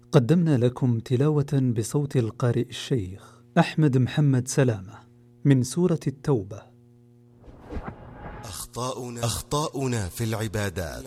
قدمنا لكم تلاوة بصوت القارئ الشيخ أحمد محمد سلامة من سورة التوبة. أخطاؤنا في العبادات.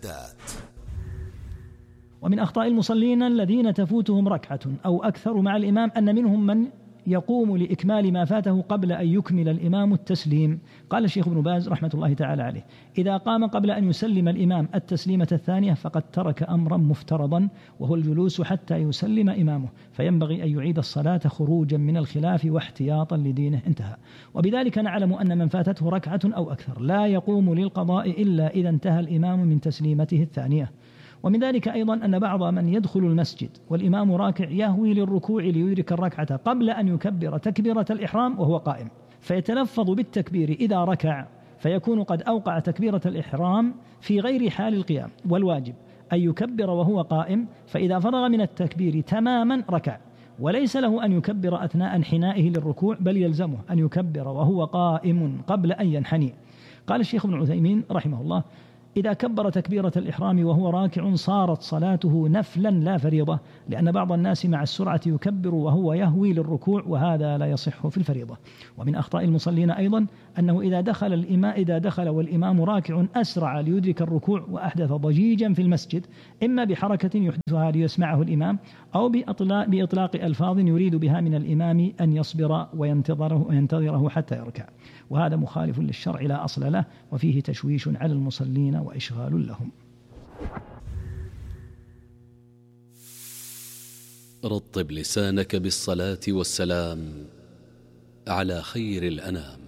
ومن أخطاء المصلين الذين تفوتهم ركعة أو أكثر مع الإمام أن منهم من يقوم لإكمال ما فاته قبل أن يكمل الإمام التسليم. قال الشيخ ابن باز رحمة الله تعالى عليه: إذا قام قبل أن يسلم الإمام التسليمة الثانية فقد ترك أمرا مفترضا وهو الجلوس حتى يسلم إمامه، فينبغي أن يعيد الصلاة خروجا من الخلاف واحتياطا لدينه. انتهى. وبذلك نعلم أن من فاتته ركعة أو أكثر لا يقوم للقضاء إلا إذا انتهى الإمام من تسليمته الثانية. ومن ذلك أيضا أن بعض من يدخل المسجد والإمام راكع يهوي للركوع ليدرك الركعة قبل أن يكبر تكبيرة الإحرام وهو قائم، فيتلفظ بالتكبير إذا ركع، فيكون قد أوقع تكبيرة الإحرام في غير حال القيام، والواجب أن يكبر وهو قائم، فإذا فرغ من التكبير تماما ركع، وليس له أن يكبر أثناء انحنائه للركوع، بل يلزمه أن يكبر وهو قائم قبل أن ينحني. قال الشيخ ابن عثيمين رحمه الله: إذا كبر تكبيرة الإحرام وهو راكع صارت صلاته نفلا لا فريضة، لأن بعض الناس مع السرعة يكبر وهو يهوي للركوع، وهذا لا يصح في الفريضة. ومن أخطاء المصلين أيضا أنه إذا دخل والإمام راكع أسرع ليدرك الركوع وأحدث ضجيجا في المسجد، إما بحركة يحدثها ليسمعه الإمام، أو بإطلاق ألفاظ يريد بها من الإمام أن يصبر وينتظره حتى يركع، وهذا مخالف للشرع لا أصل له، وفيه تشويش على المصلين وإشغال لهم. رطب لسانك بالصلاة والسلام على خير الأنام.